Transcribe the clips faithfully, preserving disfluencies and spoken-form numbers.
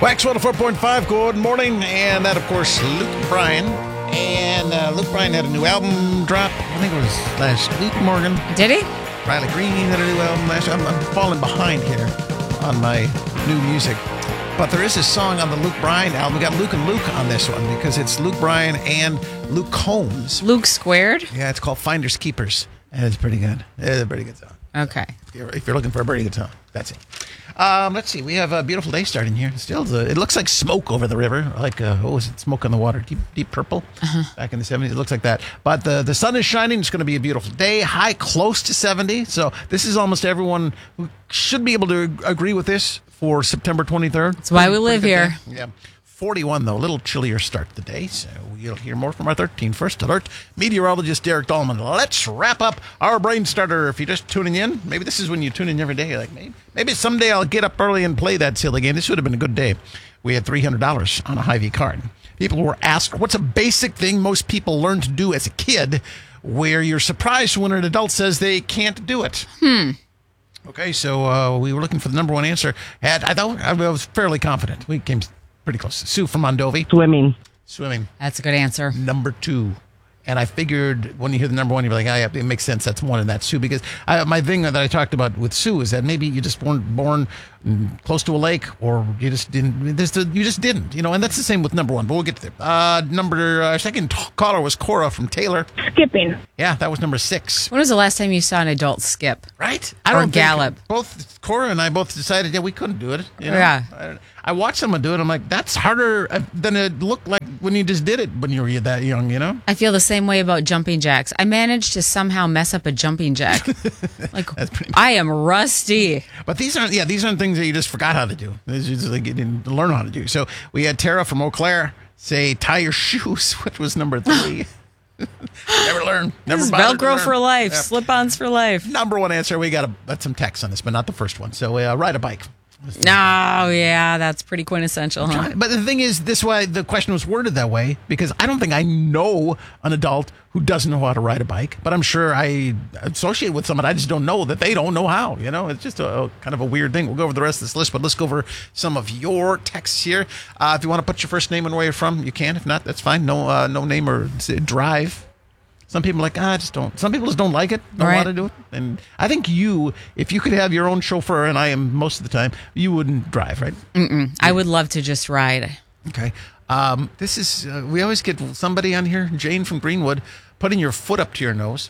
Wax one oh four point five, good morning. And that, of course, Luke Bryan. And uh, Luke Bryan had a new album drop. I think it was last week, Morgan. Did he? Riley Green had a new album last week. I'm, I'm falling behind here on my new music. But there is a song on the Luke Bryan album. We got Luke and Luke on this one because it's Luke Bryan and Luke Combs. Luke squared? Yeah, it's called Finders Keepers. And it's pretty good. It's a pretty good song. Okay. If you're, if you're looking for a pretty good song, that's it. Um, let's see. We have a beautiful day starting here. Still, the, it looks like smoke over the river. Like, uh, what was it? Smoke on the water. Deep, deep purple. Uh-huh. Back in the seventies, it looks like that. But the, the sun is shining. It's going to be a beautiful day. High close to seventy. So this is almost everyone who should be able to agree with this for September twenty-third. That's why we live here. Day. Yeah. forty-one, though. A little chillier start to the day. So you'll hear more from our thirteen First Alert meteorologist Derek Dahlman. Let's wrap up our brain starter. If you're just tuning in, maybe this is when you tune in every day. You're like, maybe, maybe someday I'll get up early and play that silly game. This would have been a good day. We had three hundred dollars on a Hy-Vee card. People were asked, what's a basic thing most people learn to do as a kid where you're surprised when an adult says they can't do it? Hmm. Okay, so uh, we were looking for the number one answer. And I thought I was fairly confident. We came pretty close. Sue from Mondovi. Swimming. Swimming. That's a good answer. Number two. And I figured when you hear the number one, you're like, oh, yeah, it makes sense. That's one, and that's Sue. Because I, my thing that I talked about with Sue is that maybe you just weren't born close to a lake, or you just didn't. This, you just didn't, you know. And that's the same with number one. But we'll get to there. Uh, number uh, second caller was Cora from Taylor. Skipping. Yeah, that was number six. When was the last time you saw an adult skip? Right? I or don't gallop. Think, both Cora and I both decided, yeah, we couldn't do it. You know? Yeah. I, I watched someone do it. I'm like, that's harder than it looked like when you just did it when you were that young, you know? I feel the same way about jumping jacks. I managed to somehow mess up a jumping jack. Like, I am rusty. But these aren't, yeah, these aren't things that you just forgot how to do. These are just like you didn't learn how to do. So we had Tara from Eau Claire say, tie your shoes, which was number three. Never learn. Never this is Velcro for life. Yeah. Slip-ons for life. Number one answer. We got, a, got some text on this, but not the first one. So uh, ride a bike. Oh, yeah, that's pretty quintessential, huh? But the thing is, this why the question was worded that way, because I don't think I know an adult who doesn't know how to ride a bike, but I'm sure I associate with someone I just don't know that they don't know how, you know? It's just a, a kind of a weird thing. We'll go over the rest of this list, but let's go over some of your texts here. Uh, if you want to put your first name and where you're from, you can. If not, that's fine. No uh, no name or drive. Some people are like, ah, I just don't. Some people just don't like it, don't right. want to do it. And I think you, if you could have your own chauffeur, and I am most of the time, you wouldn't drive, right? Mm-mm. I would love to just ride. Okay. Um, this is, uh, we always get somebody on here, Jane from Greenwood, putting your foot up to your nose.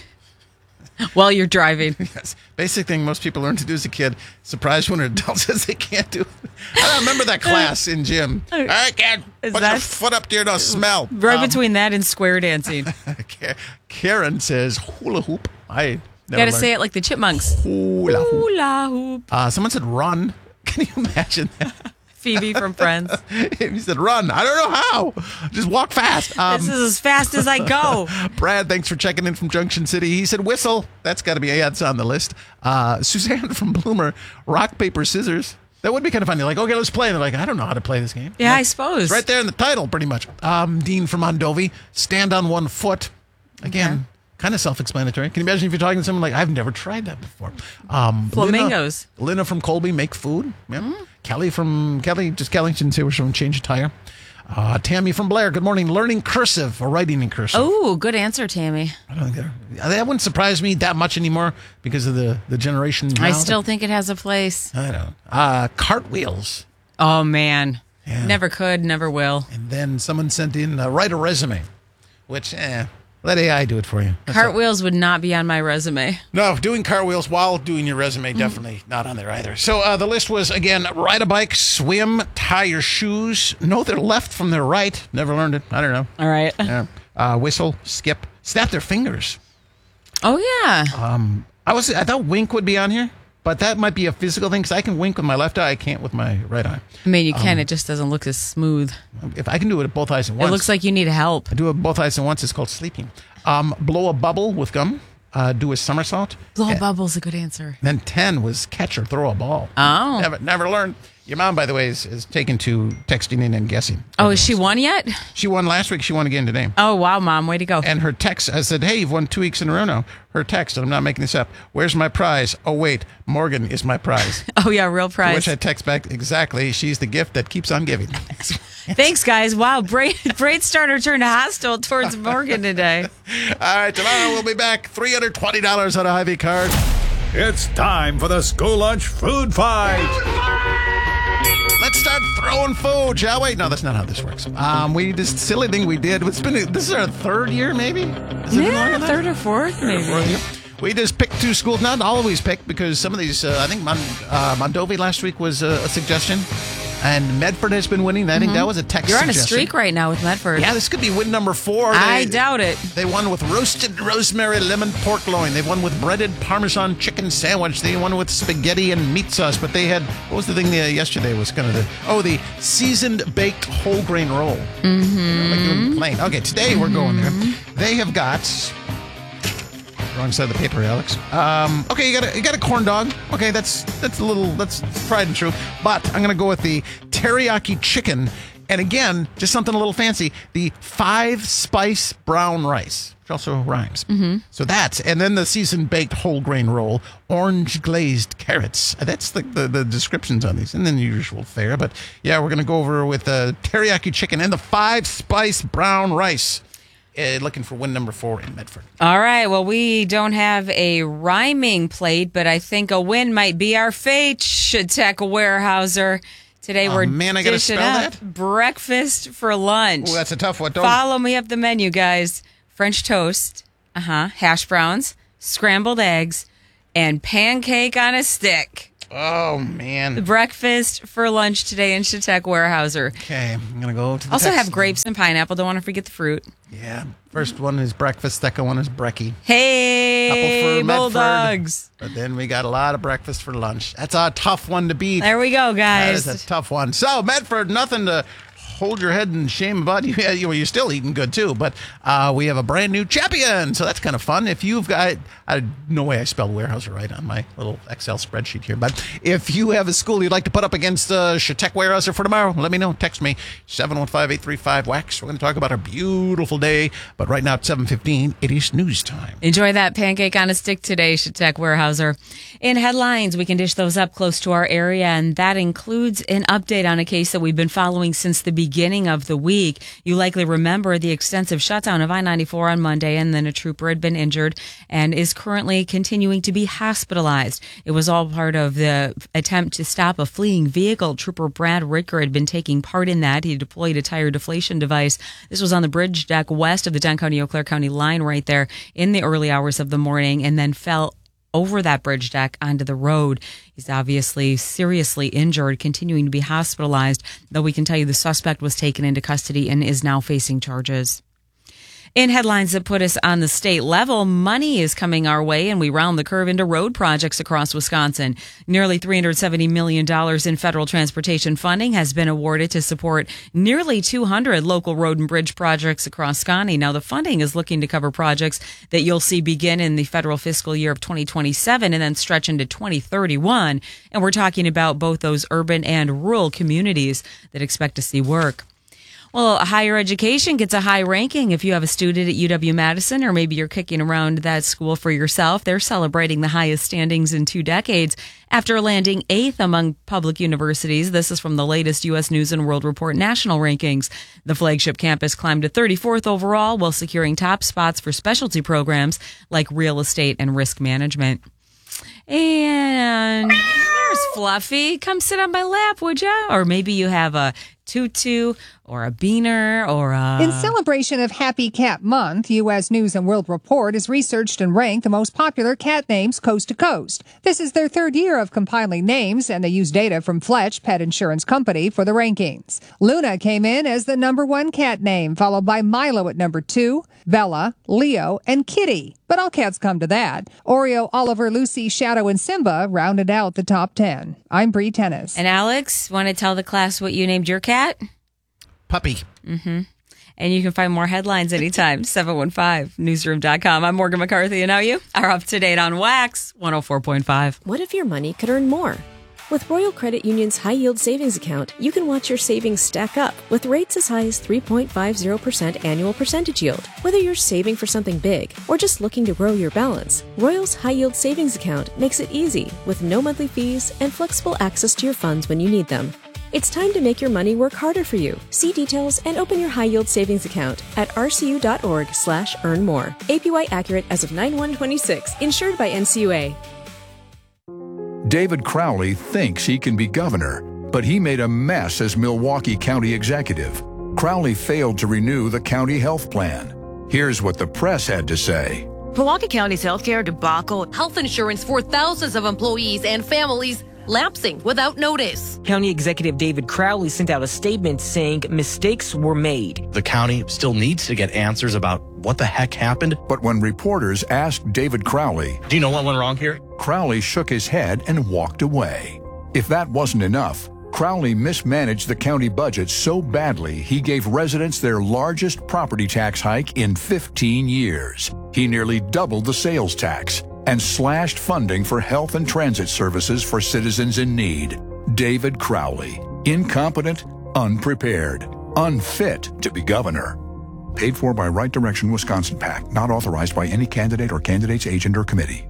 While you're driving. Yes. Basic thing most people learn to do as a kid. Surprised when an adult says they can't do it. I remember that class in gym. I can't is put that, your foot up to your nose. Smell. Right um, between that and square dancing. Karen says hula hoop. I You got to say it like the Chipmunks. Hula hoop. Hula hoop. Uh, someone said run. Can you imagine that? Phoebe from Friends. He said, run. I don't know how. Just walk fast. Um, this is as fast as I go. Brad, thanks for checking in from Junction City. He said, whistle. That's got to be, yeah, it's on the list. Uh, Suzanne from Bloomer, rock, paper, scissors. That would be kind of funny. Like, okay, let's play. And they're like, I don't know how to play this game. Yeah, like, I suppose. It's right there in the title, pretty much. Um, Dean from Mondovi, stand on one foot. Again. Okay. Kind of self-explanatory. Can you imagine if you're talking to someone like, I've never tried that before. Um, Flamingos. Lina, Lina from Colby, make food. Yeah. Mm. Kelly from, Kelly, just Kelly, didn't say we're from Change a Tire. Uh, Tammy from Blair, good morning. Learning cursive or writing in cursive. Oh, good answer, Tammy. I don't think that, that wouldn't surprise me that much anymore because of the, the generation now. I still think it has a place. I don't. Uh, cartwheels. Oh, man. Yeah. Never could, never will. And then someone sent in, uh, write a resume, which, eh. Let A I do it for you. That's cartwheels all. Would not be on my resume. No, doing cartwheels while doing your resume, definitely mm. not on there either. So uh, the list was, again, ride a bike, swim, tie your shoes, know their left from their right. Never learned it. I don't know. All right. Yeah. Uh, whistle, skip, snap their fingers. Oh, yeah. Um, I was I thought wink would be on here, but that might be a physical thing because I can wink with my left eye. I can't with my right eye. I mean, you can. Um, it just doesn't look as smooth. If I can do it at both eyes at once. It looks like you need help. I do it both eyes at once. It's called sleeping. Um, blow a bubble with gum. uh, do a somersault. Blow a bubble's a good answer. Then ten was catch or throw a ball. Oh. Never, never learned. Your mom, by the way, is, is taken to texting in and guessing. Oh, has she won yet? She won last week. She won again today. Oh, wow, Mom. Way to go. And her text, I said, hey, you've won two weeks in a row now. Her text, and I'm not making this up. Where's my prize? Oh, wait, Morgan is my prize. Oh, yeah, real prize. To which I text back, exactly. She's the gift that keeps on giving. Thanks, guys. Wow, brain, brain starter turned hostile towards Morgan today. All right, tomorrow we'll be back. three hundred twenty dollars on a Hy-Vee card. It's time for the school lunch food fight. Let's start throwing food, shall we? No, that's not how this works. Um, we this silly thing we did. It's been this is our third year, maybe. Is it Yeah, third or fourth, maybe. Fourth year. We just picked two schools. Not always picked because some of these. Uh, I think Mon, uh, Mondovi last week was a, a suggestion, and Medford has been winning. I think that was a text. You're on a suggestion. streak right now with Medford. Yeah, this could be win number four. They, I doubt it. They won with roasted rosemary lemon pork loin. They won with breaded Parmesan chicken sandwich. They won with spaghetti and meat sauce. But they had, what was the thing uh, yesterday was kind of the, oh, the seasoned baked whole grain roll. Mm-hmm. You know, like doing plain. Okay, today we're going there. They have got, wrong side of the paper, Alex. Um, okay, you got a, you got a corn dog. Okay, that's that's a little, that's tried and true. But I'm going to go with the teriyaki chicken. And again, just something a little fancy, the five spice brown rice, which also rhymes. Mm-hmm. So that's, and then the seasoned baked whole grain roll, orange glazed carrots. That's the, the, the descriptions on these, and then the usual fare. But yeah, we're going to go over with the teriyaki chicken and the five spice brown rice. Uh, looking for win number four in Medford. All right. Well, we don't have a rhyming plate, but I think a win might be our fate, Shatek Warehouser. Today Oh, we're man, I gotta dishing spell up that? breakfast for lunch. Oh, that's a tough one. Don't. Follow me up the menu, guys. French toast, uh-huh, hash browns, scrambled eggs, and pancake on a stick. Oh, man. Breakfast for lunch today in Shatek Warehouser. Okay, I'm going to go to the Also text. have grapes and pineapple. Don't want to forget the fruit. Yeah. First one is breakfast. Second one is brekkie. Hey, Couple for Medford. Bulldogs. But then we got a lot of breakfast for lunch. That's a tough one to beat. There we go, That guys. is a tough one. So, Medford, nothing to hold your head in shame about. You, you- you're still eating good, too. But uh, we have a brand new champion. So that's kind of fun. If you've got, I, no way I spelled Warehouser right on my little Excel spreadsheet here. But if you have a school you'd like to put up against uh, Shatek Warehouser for tomorrow, let me know. Text me, seven one five, eight three five, W A X. We're going to talk about our beautiful day. But right now at seven fifteen, it is news time. Enjoy that pancake on a stick today, Shatek Warehouser. In headlines, we can dish those up close to our area, and that includes an update on a case that we've been following since the beginning of the week. You likely remember the extensive shutdown of I ninety-four on Monday, and then a trooper had been injured and is currently continuing to be hospitalized. It was all part of the attempt to stop a fleeing vehicle. Trooper Brad Ricker had been taking part in that. He deployed a tire deflation device. This was on the bridge deck west of the Dunn County-Eau Claire County line right there in the early hours of the morning, and then fell over that bridge deck onto the road. He's obviously seriously injured, continuing to be hospitalized, though we can tell you the suspect was taken into custody and is now facing charges. In headlines that put us on the state level, money is coming our way, and we round the curve into road projects across Wisconsin. Nearly three hundred seventy million dollars in federal transportation funding has been awarded to support nearly two hundred local road and bridge projects across Scotty. Now, the funding is looking to cover projects that you'll see begin in the federal fiscal year of twenty twenty-seven and then stretch into twenty thirty-one. And we're talking about both those urban and rural communities that expect to see work. Well, higher education gets a high ranking. If you have a student at U W-Madison, or maybe you're kicking around that school for yourself, they're celebrating the highest standings in two decades after landing eighth among public universities. This is from the latest U S News and World Report national rankings. The flagship campus climbed to thirty-fourth overall while securing top spots for specialty programs like real estate and risk management. And there's Fluffy. Come sit on my lap, would ya? Or maybe you have a tutu or a beaner or a... In celebration of Happy Cat Month, U S News and World Report has researched and ranked the most popular cat names coast to coast. This is their third year of compiling names, and they use data from Fletch Pet Insurance Company for the rankings. Luna came in as the number one cat name, followed by Milo at number two, Bella, Leo, and Kitty. But all cats come to that. Oreo, Oliver, Lucy, Shadow, and Simba rounded out the top ten. I'm Bree Tennis. And Alex, want to tell the class what you named your cat? Puppy. Mm-hmm. And you can find more headlines anytime, seven one five newsroom dot com. I'm Morgan McCarthy, and now you are up to date on Wax one oh four point five. What if your money could earn more? With Royal Credit Union's high-yield savings account, you can watch your savings stack up with rates as high as three point five zero percent annual percentage yield. Whether you're saving for something big or just looking to grow your balance, Royal's high-yield savings account makes it easy with no monthly fees and flexible access to your funds when you need them. It's time to make your money work harder for you. See details and open your high-yield savings account at rcu.org slash earn more. A P Y accurate as of nine one twenty-six. Insured by N C U A. David Crowley thinks he can be governor, but he made a mess as Milwaukee County executive. Crowley failed to renew the county health plan. Here's what the press had to say. Milwaukee County's healthcare debacle, health insurance for thousands of employees and families lapsing without notice. County Executive David Crowley sent out a statement saying mistakes were made. The county still needs to get answers about what the heck happened. But when reporters asked David Crowley, do you know what went wrong here? Crowley shook his head and walked away. If that wasn't enough, Crowley mismanaged the county budget so badly he gave residents their largest property tax hike in fifteen years. He nearly doubled the sales tax and slashed funding for health and transit services for citizens in need. David Crowley, incompetent, unprepared, unfit to be governor. Paid for by Right Direction Wisconsin PAC, not authorized by any candidate or candidate's agent or committee.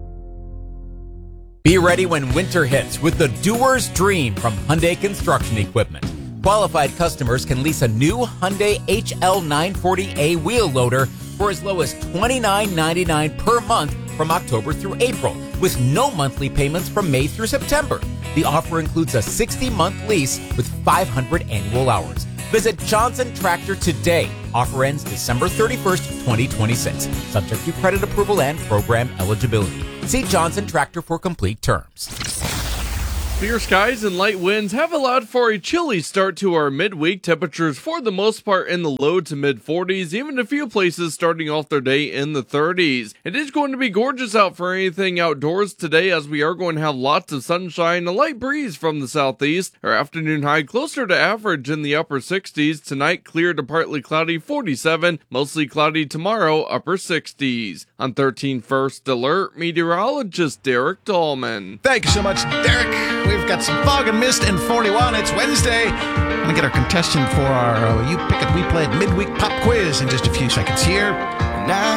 Be ready when winter hits with the doer's dream from Hyundai Construction Equipment. Qualified customers can lease a new Hyundai H L nine forty A wheel loader for as low as twenty-nine ninety-nine per month from October through April, with no monthly payments from May through September. The offer includes a sixty-month lease with five hundred annual hours. Visit Johnson Tractor today. Offer ends December thirty-first, twenty twenty-six. Subject to credit approval and program eligibility. See Johnson Tractor for complete terms. Clear skies and light winds have allowed for a chilly start to our midweek. Temperatures for the most part in the low to mid forties, even a few places starting off their day in the thirties. It is going to be gorgeous out for anything outdoors today, as we are going to have lots of sunshine, a light breeze from the southeast. Our afternoon high closer to average in the upper sixties. Tonight clear to partly cloudy, forty-seven. Mostly cloudy tomorrow, upper sixties. On thirteen First Alert, meteorologist Derek Dahlman. Thank you so much, Derek. We've got some fog and mist and forty-one. It's Wednesday. I'm going to get our contestant for our uh, You Pick It, We Play It midweek pop quiz in just a few seconds here. Now